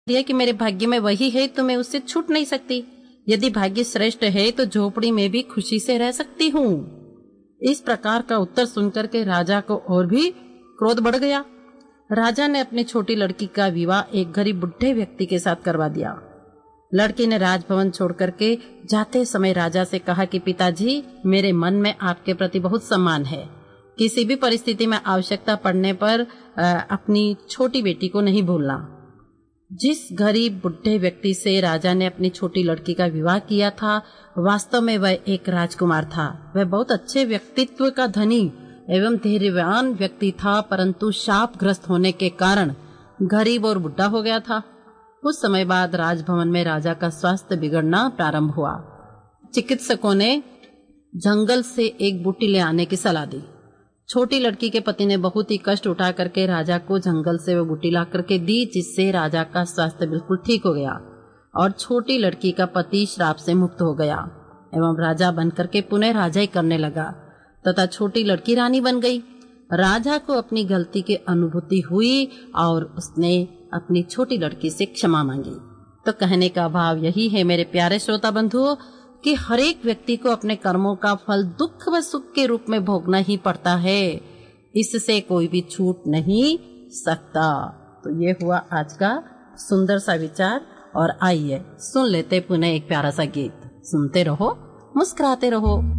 दिया कि मेरे भाग्य में वही है तो मैं उससे छूट नहीं सकती। यदि भाग्य श्रेष्ठ है तो झोपड़ी में भी खुशी से रह सकती हूँ। इस प्रकार का उत्तर सुनकर के राजा को और भी क्रोध बढ़ गया। राजा ने अपनी छोटी लड़की का विवाह एक गरीब बुढ़े व्यक्ति के साथ करवा दिया। लड़की ने राजभवन छोड़ करके जाते समय राजा से कहा कि पिताजी, मेरे मन में आपके प्रति बहुत सम्मान है। किसी भी परिस्थिति में आवश्यकता पड़ने पर अपनी छोटी बेटी को नहीं भूलना। जिस गरीब बुढ़े व्यक्ति से राजा ने अपनी छोटी लड़की का विवाह किया था, वास्तव में वह एक राजकुमार था। वह बहुत अच्छे व्यक्तित्व का धनी एवं धैर्यवान व्यक्ति था, परंतु शापग्रस्त होने के कारण गरीब और बुढ़ा हो गया था। कुछ समय बाद राजभवन में राजा का स्वास्थ्य बिगड़ना प्रारंभ हुआ। चिकित्सकों ने जंगल से एक बूटी ले आने की सलाह दी। छोटी लड़की के पति ने बहुत ही कष्ट उठा करके राजा को जंगल से वो बूटी ला करके दी, जिससे राजा का स्वास्थ्य बिल्कुल ठीक हो गया और छोटी लड़की का पति श्राप से मुक्त हो गया एवं राजा बनकर के पुनः राजा ही करने लगा तथा छोटी लड़की रानी बन गई। राजा को अपनी गलती की अनुभूति हुई और उसने अपनी छोटी लड़की से क्षमा मांगी। तो कहने का भाव यही है मेरे प्यारे श्रोता बंधुओं कि हर एक व्यक्ति को अपने कर्मों का फल दुख व सुख के रूप में भोगना ही पड़ता है। इससे कोई भी छूट नहीं सकता। तो ये हुआ आज का सुंदर सा विचार। और आइए सुन लेते पुनः एक प्यारा सा गीत। सुनते रहो, मुस्कुराते रहो।